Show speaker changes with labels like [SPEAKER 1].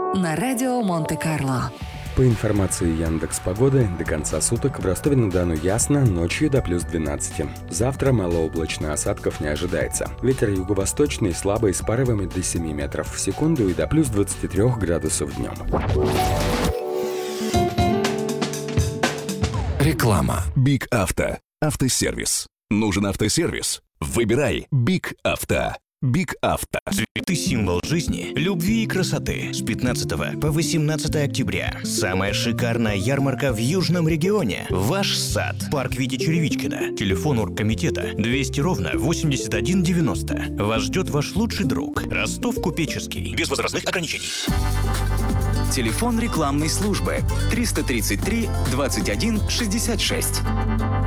[SPEAKER 1] на радио Монте-Карло.
[SPEAKER 2] По информации Яндекс.Погоды, до конца суток в Ростове-на-Дону ясно, ночью до плюс 12. Завтра малооблачно, осадков не ожидается. Ветер юго-восточный, слабый, с порывами до 7 метров в секунду и до плюс 23 градусов днем.
[SPEAKER 3] Реклама.
[SPEAKER 4] Биг Авто. Автосервис. Нужен автосервис? Выбирай Биг Авто. Биг Авто.
[SPEAKER 5] Цветы – символ жизни, любви и красоты. С 15 по 18 октября. Самая шикарная ярмарка в Южном регионе. Ваш сад. Парк Вити Черевичкина. Телефон оргкомитета 200 ровно 81 90. Вас ждет ваш лучший друг. Ростов Купеческий. Без возрастных ограничений.
[SPEAKER 6] Телефон рекламной службы 333 21 66.